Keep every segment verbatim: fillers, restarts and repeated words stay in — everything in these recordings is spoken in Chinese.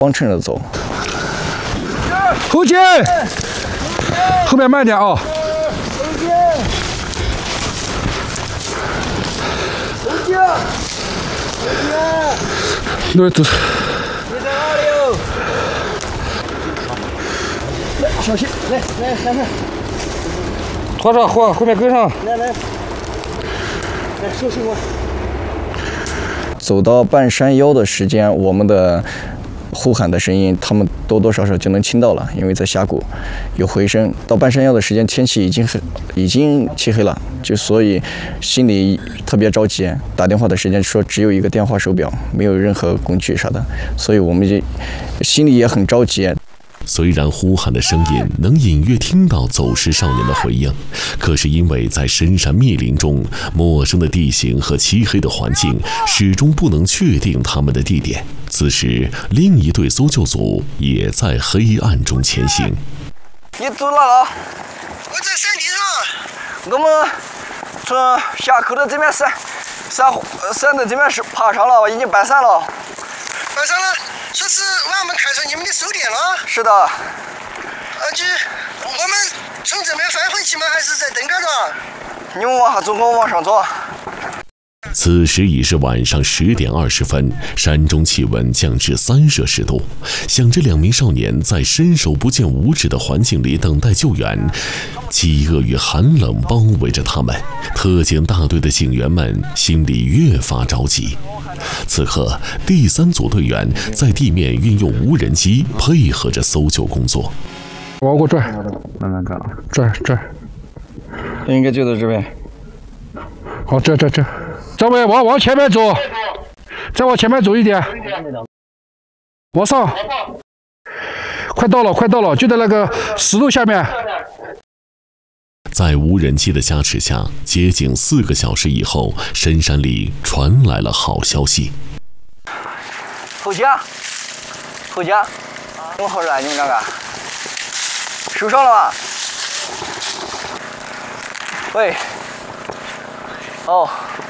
帮衬着走。 后进，后面慢点啊、哦。 后进，后进，后进。 那走。 你在哪里哦？来，小心，来来来来， 拖着后后面跟上。 来来，来收拾我。 走到半山腰的时间，我们的呼喊的声音，他们多多少少就能听到了，因为在峡谷有回声。到半山腰的时间，天气已经很已经漆黑了，就所以心里特别着急。打电话的时间说只有一个电话手表，没有任何工具啥的，所以我们就心里也很着急。 虽然呼喊的声音能隐约听到走失少年的回应，可是因为在深山密林中，陌生的地形和漆黑的环境，始终不能确定他们的地点。此时，另一队搜救组也在黑暗中前行。 你走哪了？ 我在山顶上。 我们从峡口的这边山山山的这边是爬上了，已经半山了。 半山了。说是往我们看出你们的收点了。 是的。 啊，就我们从这边翻回去吗？还是在登高上？ 你们往下走，我往上走。 此时已是晚上十点二十分，山中气温降至三摄氏度。想着两名少年在伸手不见五指的环境里等待救援，饥饿与寒冷包围着他们，特警大队的警员们心里越发着急。此刻，第三组队员在地面运用无人机配合着搜救工作。 往过转， 慢慢转， 转转。 应该就在这边。 好，这这这，再往往往前面走，再往前面走一点，往上，快到了，快到了，就在那个石头下面。 在无人机的加持下，接近四个小时以后，深山里传来了好消息。 后家，后家，怎么好热啊？你们两个受伤了吧？喂，哦，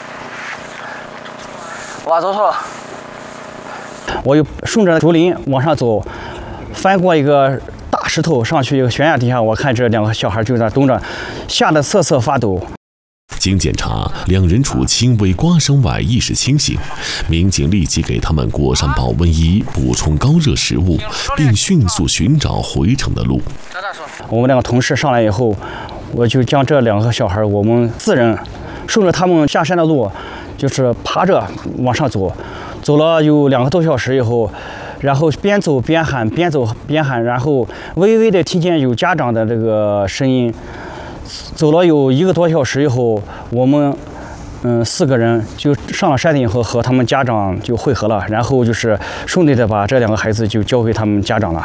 挖走错了。 我又顺着竹林往上走，翻过一个大石头上去一个悬崖底下，我看这两个小孩就在蹲着，吓得瑟瑟发抖。 经检查，两人除轻微刮伤外意识清醒，民警立即给他们裹上保温衣，补充高热食物，并迅速寻找回城的路。 我们两个同事上来以后，我就将这两个小孩，我们四人顺着他们下山的路，就是爬着往上走，走了有两个多小时以后，然后边走边喊，边走边喊，然后微微的听见有家长的这个声音。走了有一个多小时以后，我们嗯四个人就上了山顶以后，和他们家长就会合了，然后就是顺利的把这两个孩子就交给他们家长了。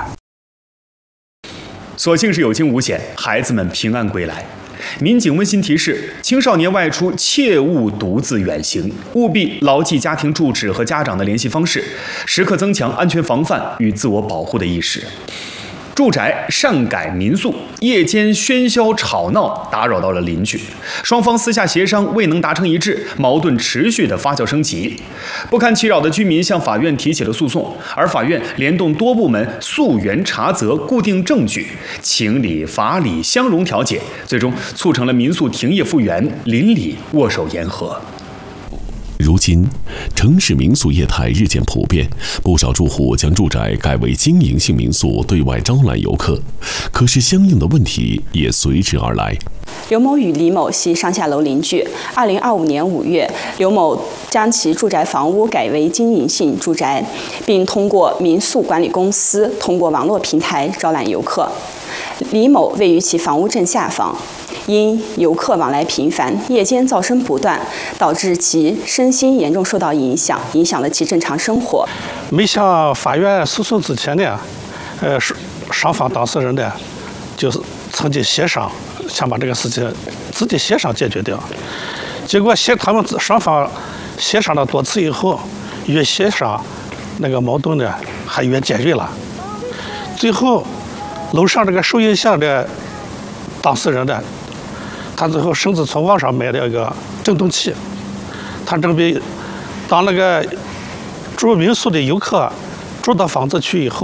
所幸是有惊无险，孩子们平安归来。民警温馨提示：青少年外出切勿独自远行，务必牢记家庭住址和家长的联系方式，时刻增强安全防范与自我保护的意识。住宅擅改民宿，夜间喧嚣吵闹打扰到了邻居，双方私下协商未能达成一致，矛盾持续的发酵升级。不堪其扰的居民向法院提起了诉讼，而法院联动多部门溯源查责、固定证据，情理法理相融调解，最终促成了民宿停业复原，邻里握手言和。 如今，城市民宿业态日渐普遍，不少住户将住宅改为经营性民宿，对外招揽游客。可是，相应的问题也随之而来。 刘某与李某系上下楼邻居。二零二五年五月，刘某将其住宅房屋改为经营性住宅，并通过民宿管理公司通过网络平台招揽游客。李某位于其房屋正下方。因游客往来频繁，夜间噪声不断，导致其身心严重受到影响，影响了其正常生活。 没向法院诉讼之前呢，呃，双方当事人呢，就是曾经协商，想把这个事情自己协商解决掉。结果协他们双方协商了多次以后，越协商，那个矛盾呢还越尖锐了。最后，楼上这个受影响的当事人呢。他最后甚至从网上买了一个震动器，他准备当那个住民宿的游客住到房子去以后，